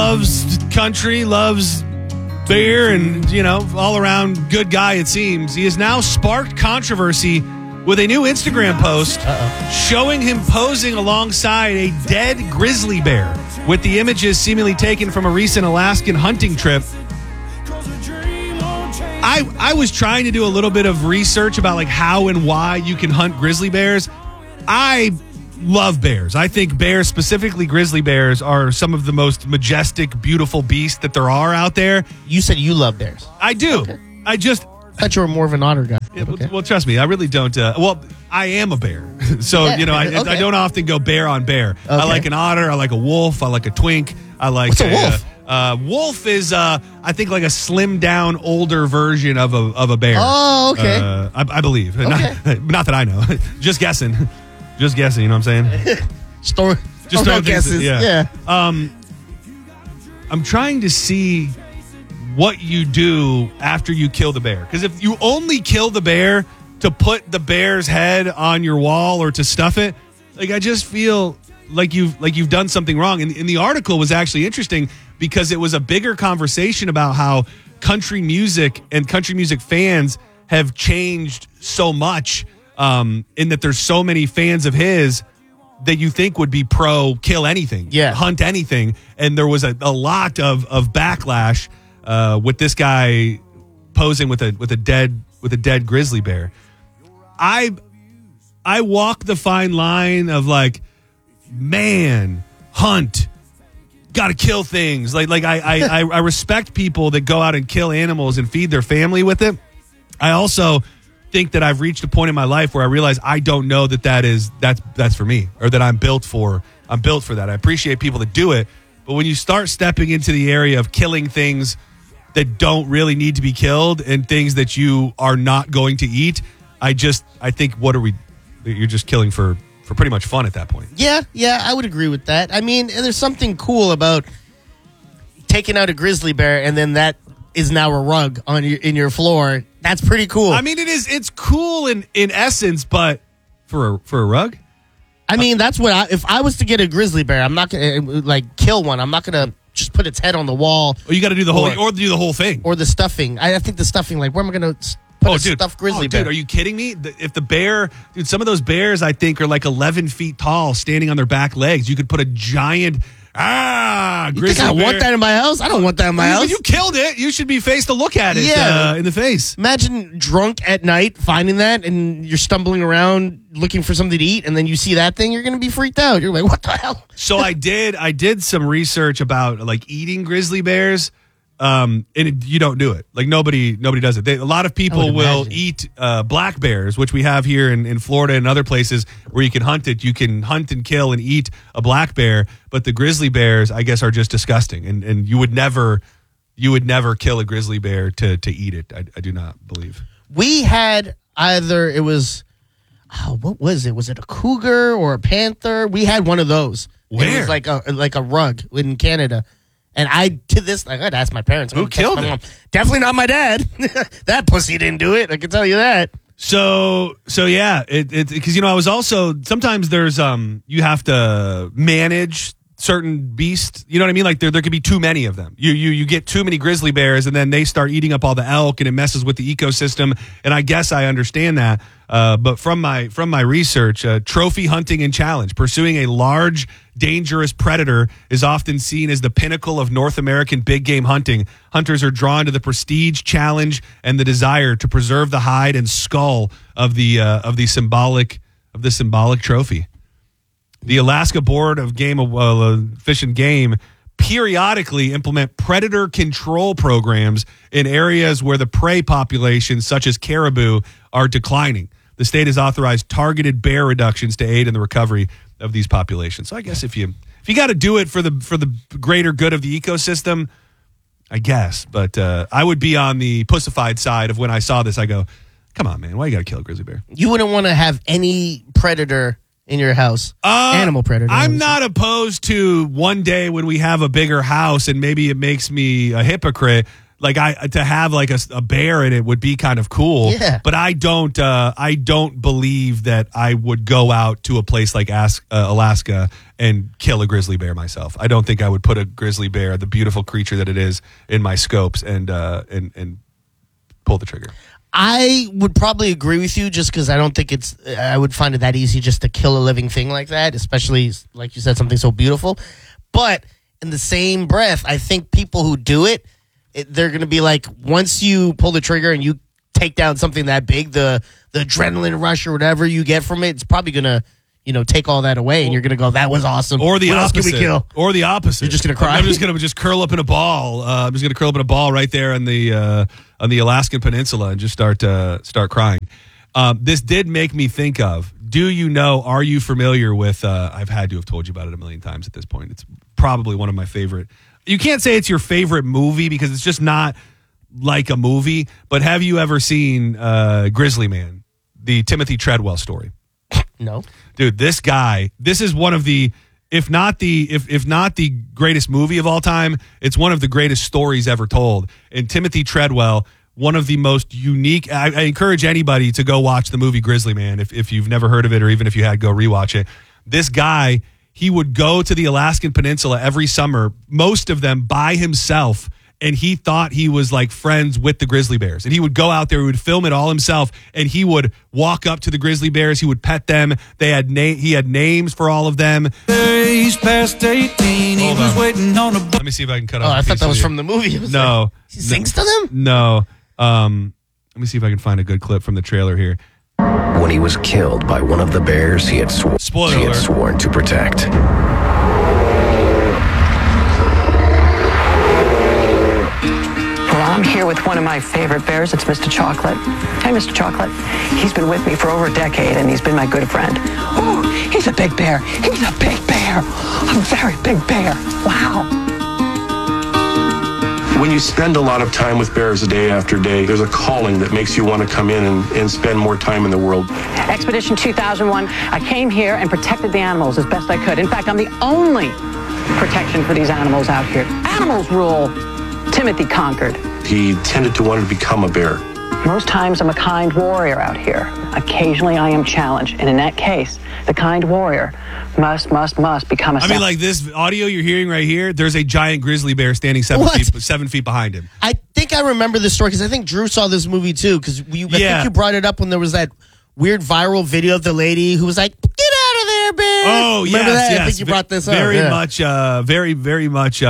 loves country, loves beer, and, all around good guy, it seems. He has now sparked controversy with a new Instagram post showing him posing alongside a dead grizzly bear, with the images seemingly taken from a recent Alaskan hunting trip. I was trying to do a little bit of research about how and why you can hunt grizzly bears. I love bears. I think bears, specifically grizzly bears, are some of the most majestic, beautiful beasts that there are out there. You said you love bears. I do. Okay. I thought you were more of an otter guy. Yeah, well, trust me, I really don't. I am a bear. So, I don't often go bear on bear. Okay. I like an otter. I like a wolf. I like a twink. I like What's a wolf? Wolf is, I think, like a slimmed down, older version of a bear. Oh, okay. I believe. Okay. Not that I know. Just guessing. Just guessing, you know what I'm saying? Just throwing guesses. Yeah. I'm trying to see what you do after you kill the bear. Because if you only kill the bear to put the bear's head on your wall or to stuff it, I just feel like you've done something wrong. And the article was actually interesting because it was a bigger conversation about how country music and country music fans have changed so much, in that there's so many fans of his that you think would be pro kill anything, hunt anything. And there was a lot of backlash with this guy posing with a dead grizzly bear. I walk the fine line of hunt, gotta kill things. I respect people that go out and kill animals and feed their family with it. I also think that I've reached a point in my life where I realize I don't know that's for me, or that I'm built for that. I appreciate people that do it, but when you start stepping into the area of killing things that don't really need to be killed and things that you are not going to eat, I think you're just killing for pretty much fun at that point. Yeah, I would agree with that. I mean, there's something cool about taking out a grizzly bear and then that is now a rug in your floor. That's pretty cool. I mean, it's cool in essence, but for a rug? I mean, that's what if I was to get a grizzly bear, I'm not going to kill one. I'm not going to just put its head on the wall. Or you got to do the whole thing. Or the stuffing. I think the stuffing, where am I going to put a stuffed grizzly bear? Dude, are you kidding me? If the bear, some of those bears I think are 11 feet tall standing on their back legs. You could put a giant grizzly you think I bear. Want that in my house? I don't want that in my house. You killed it. You should be faced to look at it in the face. Imagine drunk at night finding that and you're stumbling around looking for something to eat and then you see that thing, you're going to be freaked out. You're like, what the hell? So I did some research about eating grizzly bears. And you don't do it. Nobody does it. A lot of people will eat black bears, which we have here in Florida and other places where you can hunt it. You can hunt and kill and eat a black bear, but the grizzly bears, I guess, are just disgusting. And you would never kill a grizzly bear to eat it. I do not believe. We had it was, what was it? Was it a cougar or a panther? We had one of those. Where? It was like a rug in Canada. And I'd ask my parents. Who killed it? Definitely not my dad. That pussy didn't do it. I can tell you that. So yeah, because I was also, sometimes there's you have to manage certain beasts. You know what I mean? There could be too many of them. You get too many grizzly bears, and then they start eating up all the elk, and it messes with the ecosystem. And I guess I understand that. But from my research, trophy hunting and challenge, pursuing a large, dangerous predator is often seen as the pinnacle of North American big game hunting. Hunters are drawn to the prestige, challenge, and the desire to preserve the hide and skull of the symbolic trophy. The Alaska Board of Fish and Game periodically implement predator control programs in areas where the prey populations, such as caribou, are declining. The state has authorized targeted bear reductions to aid in the recovery of these populations. So I guess if you got to do it for the greater good of the ecosystem, I guess. But I would be on the pussified side of when I saw this. I go, come on, man, why you got to kill a grizzly bear? You wouldn't want to have any predator in your house, animal predator. I'm not opposed to one day when we have a bigger house and maybe it makes me a hypocrite, Like to have like a bear in it would be kind of cool. Yeah. But I don't believe that I would go out to a place like Alaska and kill a grizzly bear myself. I don't think I would put a grizzly bear, the beautiful creature that it is, in my scopes and pull the trigger. I would probably agree with you just because I don't think I would find it that easy just to kill a living thing like that, especially, like you said, something so beautiful. But in the same breath, I think people who do it, they're going to be like, once you pull the trigger and you take down something that big, the adrenaline rush or whatever you get from it, it's probably going to, take all that away, and you're going to go, that was awesome. Or the what opposite. Else can we kill? Or the opposite. You're just going to cry? I'm just going to just curl up in a ball. I'm just going to curl up in a ball right there on the Alaskan Peninsula and just start crying. This did make me think of, are you familiar with, I've had to have told you about it a million times at this point. It's probably one of my favorite. You can't say it's your favorite movie because it's just not like a movie, but have you ever seen Grizzly Man, the Timothy Treadwell story? No. Dude, this is one of the, if not the greatest movie of all time, it's one of the greatest stories ever told. And Timothy Treadwell, one of the most unique, I encourage anybody to go watch the movie Grizzly Man if you've never heard of it, or even if you had, go rewatch it. This guy, he would go to the Alaskan Peninsula every summer, most of them by himself, and he thought he was like friends with the grizzly bears. And he would go out there, he would film it all himself, and he would walk up to the grizzly bears, he would pet them. He had names for all of them. He's past 18. He was waiting on a. Let me see if I can cut off. Oh, I thought that was from the movie. No. He sings to them? No. Let me see if I can find a good clip from the trailer here. When he was killed by one of the bears he had sworn to protect. Well, I'm here with one of my favorite bears. It's Mr. Chocolate. Hi, Mr. Chocolate. He's been with me for over a decade, and he's been my good friend. Oh, he's a big bear. He's a big bear. A very big bear. Wow. When you spend a lot of time with bears day after day, there's a calling that makes you want to come in and spend more time in the world. Expedition 2001, I came here and protected the animals as best I could. In fact, I'm the only protection for these animals out here. Animals rule. Timothy conquered. He tended to want to become a bear. Most times I'm a kind warrior out here. Occasionally I am challenged. And in that case, the kind warrior must become a... I mean, like this audio you're hearing right here, there's a giant grizzly bear standing 7 feet behind him. I think I remember this story because I think Drew saw this movie too, because I think you brought it up when there was that weird viral video of the lady who was like, "Get out of there, bear." Oh, remember that? Yes. I think you brought this up. Very much, very much,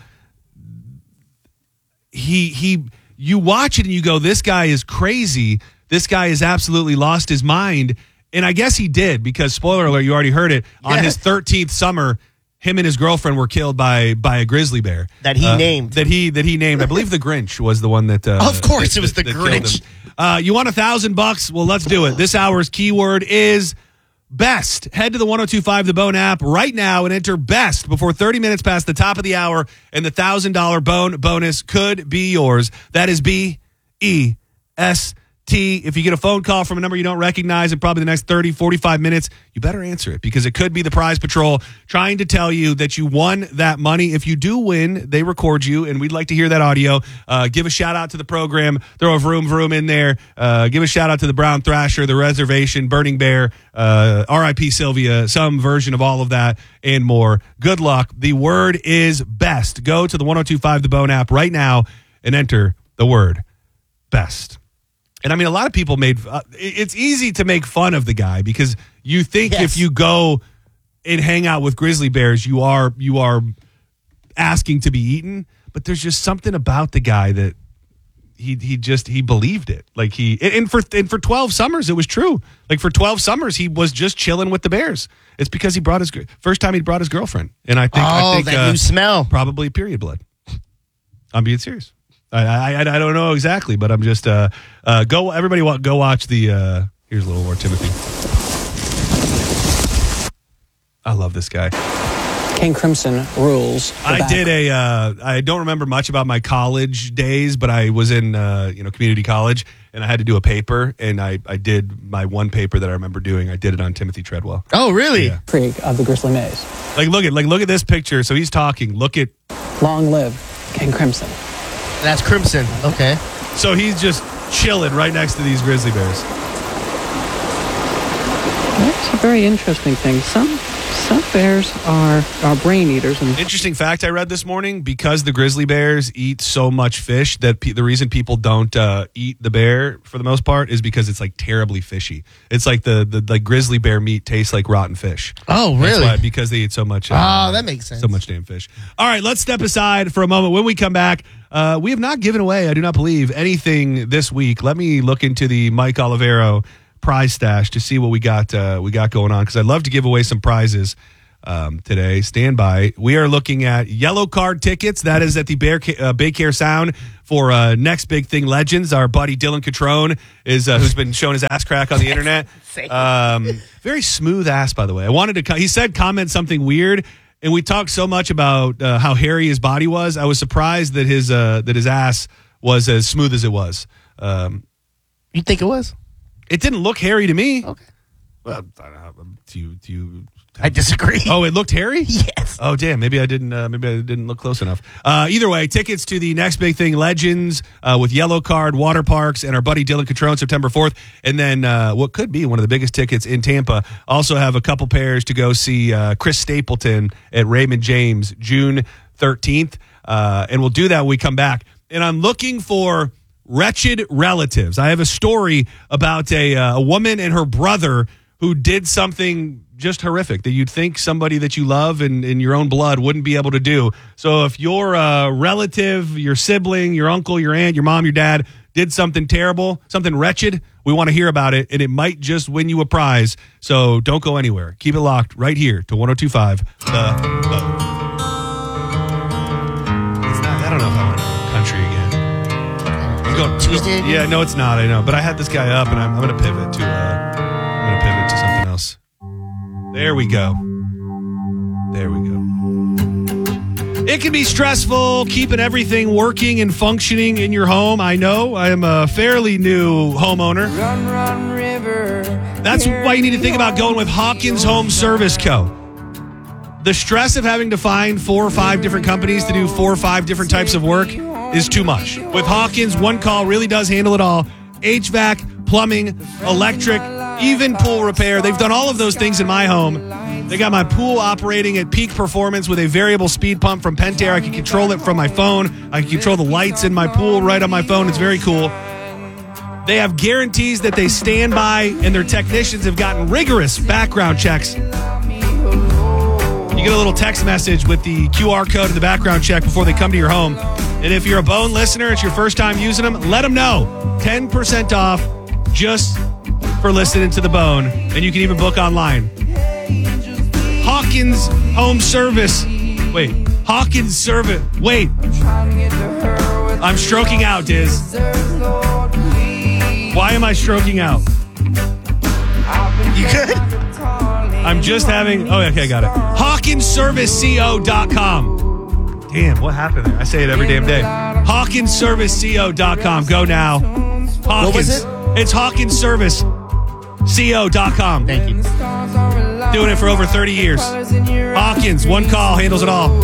you watch it and you go, this guy is crazy. This guy has absolutely lost his mind. And I guess he did, because spoiler alert, you already heard it. On his 13th summer, him and his girlfriend were killed by a grizzly bear that he named. That he named. I believe the Grinch was the one that. Of course, it was the Grinch. You want $1,000? Well, let's do it. This hour's keyword is best. Head to the 102.5 The Bone app right now and enter best before 30 minutes past the top of the hour, and the $1,000 Bone bonus could be yours. That is BEST. If you get a phone call from a number you don't recognize in probably the next 30, 45 minutes, you better answer it, because it could be the Prize Patrol trying to tell you that you won that money. If you do win, they record you, and we'd like to hear that audio. Give a shout out to the program. Throw a vroom in there. Give a shout out to the Brown Thrasher, the Reservation, Burning Bear, R.I.P. Sylvia, some version of all of that and more. Good luck. The word is best. Go to the 102.5 The Bone app right now and enter the word best. And I mean, a lot of people it's easy to make fun of the guy, because you think if you go and hang out with grizzly bears, you are asking to be eaten. But there's just something about the guy that he believed it. Like for 12 summers, it was true. Like for 12 summers, he was just chilling with the bears. It's because he brought first time he brought his girlfriend. And I think that new smell. Probably period blood. I'm being serious. I don't know exactly, but I'm just go watch the here's a little more Timothy. I love this guy. King Crimson rules. I don't remember much about my college days, but I was in community college, and I had to do a paper, and I did my one paper that I remember doing. I did it on Timothy Treadwell. Oh, really? Yeah. Intrigue of the Grizzly Maze. Look at this picture. So he's talking. Look at Long live King Crimson. That's Crimson. Okay. So he's just chilling right next to these grizzly bears. That's a very interesting thing. Some bears are brain eaters. And Interesting fact I read this morning, because the grizzly bears eat so much fish, that the reason people don't eat the bear for the most part is because it's like terribly fishy. It's like the grizzly bear meat tastes like rotten fish. Oh, really? That's why, because they eat so much. That makes sense. So much damn fish. All right, let's step aside for a moment. When we come back, we have not given away, I do not believe, anything this week. Let me look into the Mike Olivero prize stash to see what we got going on, because I'd love to give away some prizes today. Stand by. We are looking at yellow card tickets. That is at the Baycare Sound for Next Big Thing Legends. Our buddy Dylan Catrone is who's been showing his ass crack on the internet. Very smooth ass, by the way. He said comment something weird, and we talked so much about how hairy his body was. I was surprised that his ass was as smooth as it was. You think it was? It didn't look hairy to me. Okay. Well, do you I disagree. Oh, it looked hairy? Yes. Oh, damn. Maybe I didn't look close enough. Either way, tickets to the Next Big Thing Legends with Yellow Card, Water Parks, and our buddy Dylan Catrone, September 4th. And then what could be one of the biggest tickets in Tampa. Also have a couple pairs to go see Chris Stapleton at Raymond James, June 13th. And we'll do that when we come back. And I'm looking for wretched relatives. I have a story about a woman and her brother who did something just horrific that you'd think somebody that you love and in your own blood wouldn't be able to do. So if your relative, your sibling, your uncle, your aunt, your mom, your dad did something terrible, something wretched, we want to hear about it, and it might just win you a prize. So don't go anywhere. Keep it locked right here to 102.5 The Bone. I don't know if I want country again. Tuesday? Yeah, no, it's not. I know, but I had this guy up, and I'm going to pivot to something else. There we go. It can be stressful keeping everything working and functioning in your home. I know. I am a fairly new homeowner. Run, river. That's why you need to think about going with Hawkins Home Service Co. The stress of having to find 4 or 5 different companies to do 4 or 5 different types of work is too much. With Hawkins, one call really does handle it all. HVAC, plumbing, electric, even pool repair. They've done all of those things in my home. They got my pool operating at peak performance with a variable speed pump from Pentair. I can control it from my phone. I can control the lights in my pool right on my phone. It's very cool. They have guarantees that they stand by, and their technicians have gotten rigorous background checks. You get a little text message with the QR code in the background check before they come to your home. And if you're a Bone listener, it's your first time using them, let them know. 10% off just for listening to The Bone. And you can even book online. Hawkins Home Service. Wait. Hawkins Service. Wait. I'm stroking out, Diz. Why am I stroking out? You good? I'm just having... Oh, okay, I got it. HawkinsServiceCO.com. Damn, what happened there? I say it every damn day. HawkinsServiceCO.com. Go now. Hawkins. What was it? It's HawkinsServiceCO.com. Thank you. Doing it for over 30 years. Hawkins, one call, handles it all.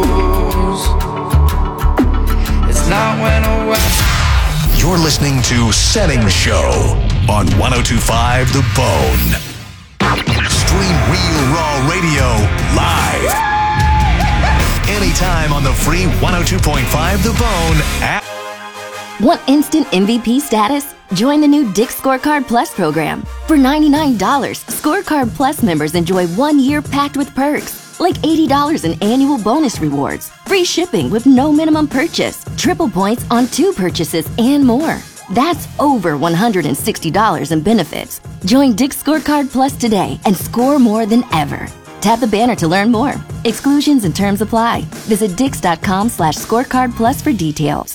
It's not when You're listening to Setting Show on 102.5 The Bone. Stream Real Raw Radio live. Anytime on the free 102.5 The Bone app. Want instant MVP status? Join the new Dick's Scorecard Plus program. For $99, Scorecard Plus members enjoy 1 year packed with perks, like $80 in annual bonus rewards, free shipping with no minimum purchase, triple points on 2 purchases, and more. That's over $160 in benefits. Join Dick's Scorecard Plus today and score more than ever. Tap the banner to learn more. Exclusions and terms apply. Visit Dix.com/scorecard plus for details.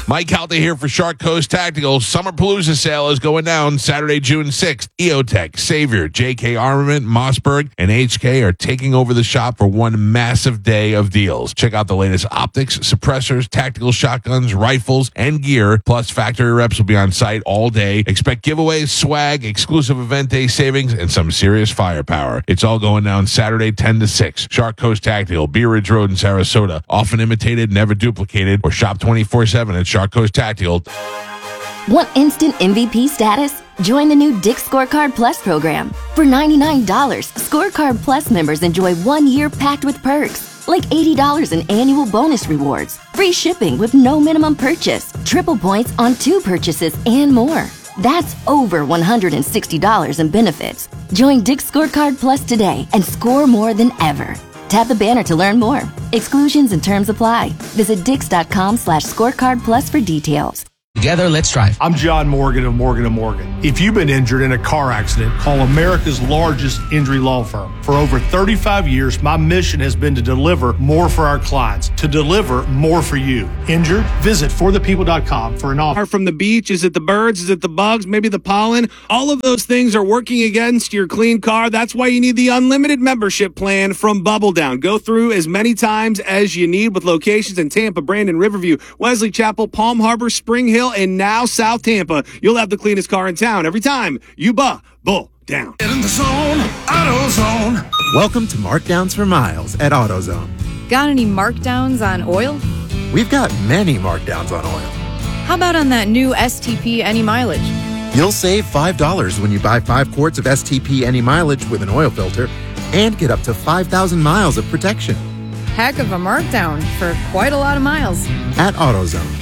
Mike Halta here for Shark Coast Tactical. Summerpalooza sale is going down Saturday, June 6th. EOTech, Savior, JK Armament, Mossberg, and HK are taking over the shop for one massive day of deals. Check out the latest optics, suppressors, tactical shotguns, rifles, and gear. Plus, factory reps will be on site all day. Expect giveaways, swag, exclusive event day savings, and some serious firepower. It's all going down Saturday, 10 to 6. Shark Coast Tactical, Bee Ridge Road in Sarasota. Often imitated, never duplicated. Or shop 24/7 at Shark Coast Tactical. Want instant MVP status? Join the new Dick's Scorecard Plus program. For $99, Scorecard Plus members enjoy 1 year packed with perks, like $80 in annual bonus rewards, free shipping with no minimum purchase, triple points on 2 purchases, and more. That's over $160 in benefits. Join Dick's Scorecard Plus today and score more than ever. Tap the banner to learn more. Exclusions and terms apply. Visit dix.com/scorecard plus for details. Together, let's drive. I'm John Morgan of Morgan & Morgan. If you've been injured in a car accident, call America's largest injury law firm. For over 35 years, my mission has been to deliver more for our clients, to deliver more for you. Injured? Visit forthepeople.com for an offer. From the beach, is it the birds, is it the bugs, maybe the pollen? All of those things are working against your clean car. That's why you need the unlimited membership plan from Bubble Down. Go through as many times as you need with locations in Tampa, Brandon, Riverview, Wesley Chapel, Palm Harbor, Spring Hill, and now South Tampa. You'll have the cleanest car in town every time you Bubble Down. Get in the zone, AutoZone. Welcome to Markdowns for Miles at AutoZone. Got any markdowns on oil? We've got many markdowns on oil. How about on that new STP Any Mileage? You'll save $5 when you buy 5 quarts of STP Any Mileage with an oil filter and get up to 5,000 miles of protection. Heck of a markdown for quite a lot of miles. At AutoZone.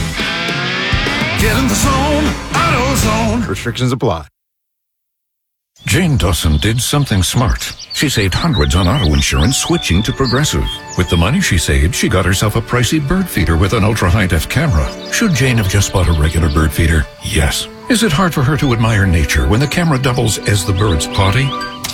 Get in the zone, AutoZone. Restrictions apply. Jane Dawson did something smart. She saved hundreds on auto insurance switching to Progressive. With the money she saved, she got herself a pricey bird feeder with an ultra-high-def camera. Should Jane have just bought a regular bird feeder? Yes. Is it hard for her to admire nature when the camera doubles as the bird's potty?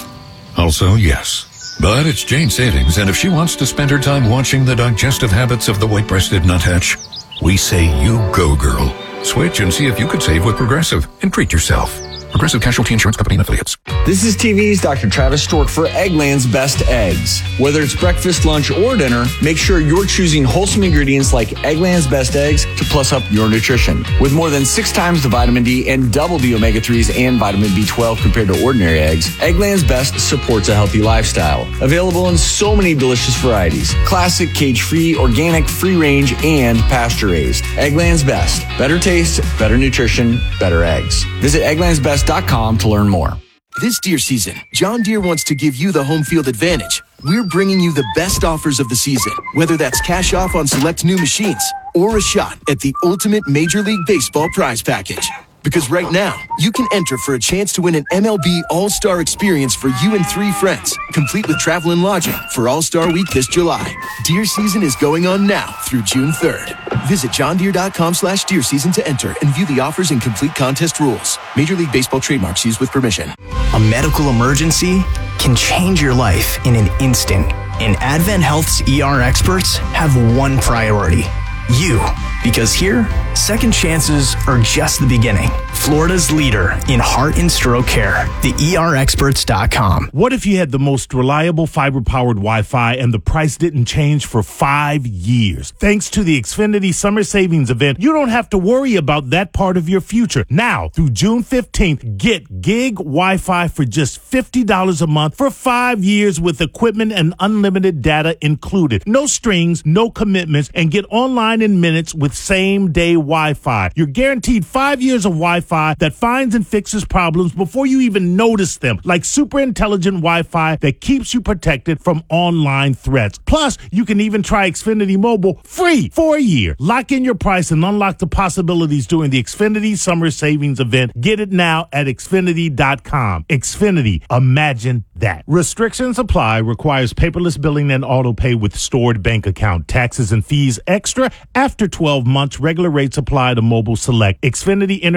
Also, yes. But it's Jane's savings, and if she wants to spend her time watching the digestive habits of the white-breasted nuthatch, we say you go, girl. Switch and see if you could save with Progressive and treat yourself. Progressive Casualty Insurance Company and Affiliates. This is TV's Dr. Travis Stork for Eggland's Best Eggs. Whether it's breakfast, lunch, or dinner, make sure you're choosing wholesome ingredients like Eggland's Best Eggs to plus up your nutrition. With more than 6 times the vitamin D and double the omega-3s and vitamin B12 compared to ordinary eggs, Eggland's Best supports a healthy lifestyle. Available in so many delicious varieties. Classic, cage-free, organic, free-range, and pasture-raised. Eggland's Best. Better taste, better nutrition, better eggs. Visit egglandsbest.com to learn more. This deer season, John Deere wants to give you the home field advantage. We're bringing you the best offers of the season, whether that's cash off on select new machines or a shot at the ultimate Major League Baseball prize package. Because right now, you can enter for a chance to win an MLB All-Star experience for you and 3 friends, complete with travel and lodging for All-Star Week this July. Deer season is going on now through June 3rd. Visit johndeere.com/deer season to enter and view the offers and complete contest rules. Major League Baseball trademarks used with permission. A medical emergency can change your life in an instant. And Advent Health's ER experts have one priority. You. Because here, second chances are just the beginning. Florida's leader in heart and stroke care, theerexperts.com. What if you had the most reliable fiber-powered Wi-Fi and the price didn't change for 5 years? Thanks to the Xfinity Summer Savings Event, you don't have to worry about that part of your future. Now, through June 15th, get gig Wi-Fi for just $50 a month for 5 years with equipment and unlimited data included. No strings, no commitments, and get online in minutes with same-day Wi-Fi. You're guaranteed 5 years of Wi-Fi that finds and fixes problems before you even notice them, like super intelligent Wi-Fi that keeps you protected from online threats. Plus, you can even try Xfinity Mobile free for a year. Lock in your price and unlock the possibilities during the Xfinity Summer Savings Event. Get it now at Xfinity.com. Xfinity. Imagine that. Restrictions apply. Requires paperless billing and auto pay with stored bank account. Taxes and fees extra after 12 months. Regular rates apply to Mobile Select. Xfinity Internet requires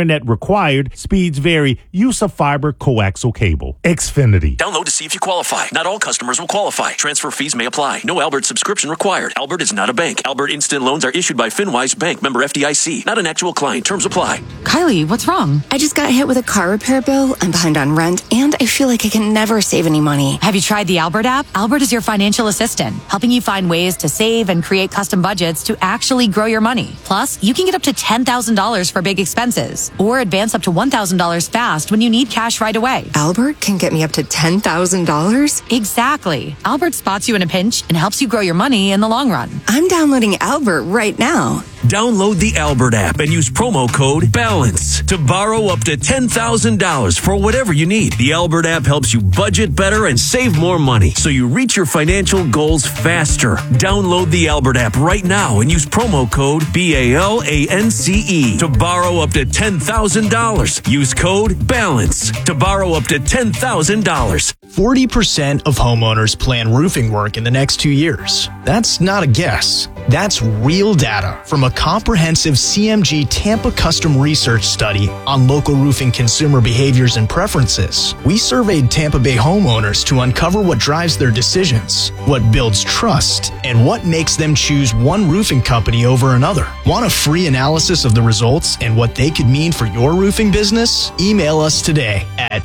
required. Speeds vary. Use of fiber coaxial cable. Xfinity. Download to see if you qualify. Not all customers will qualify. Transfer fees may apply. No Albert subscription required. Albert is not a bank. Albert Instant Loans are issued by FinWise Bank, member FDIC. Not an actual client. Terms apply. Kylie, what's wrong? I just got hit with a car repair bill. I'm behind on rent, and I feel like I can never save any money. Have you tried the Albert app? Albert is your financial assistant, helping you find ways to save and create custom budgets to actually grow your money. Plus, you can get up to $10,000 for big expenses, or advance up to $1,000 fast when you need cash right away. Albert can get me up to $10,000? Exactly. Albert spots you in a pinch and helps you grow your money in the long run. I'm downloading Albert right now. Download the Albert app and use promo code BALANCE to borrow up to $10,000 for whatever you need. The Albert app helps you budget better and save more money so you reach your financial goals faster. Download the Albert app right now and use promo code BALANCE to borrow up to $10,000. Use code BALANCE to borrow up to $10,000. 40% of homeowners plan roofing work in the next 2 years. That's not a guess. That's real data from a comprehensive CMG Tampa custom research study on local roofing consumer behaviors and preferences. We surveyed Tampa Bay homeowners to uncover what drives their decisions, what builds trust, and what makes them choose one roofing company over another. Want a free analysis of the results and what they could mean for your roofing business? Email us today at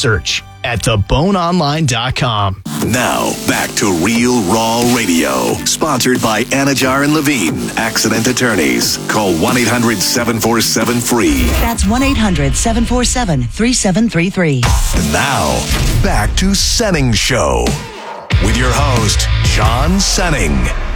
research@theboneonline.com. Now, back to Real Raw Radio, sponsored by Anajar and Levine, accident attorneys. Call 1-800-747-FREE. That's 1-800-747-3733. And now, back to Senning Show with your host, John Senning.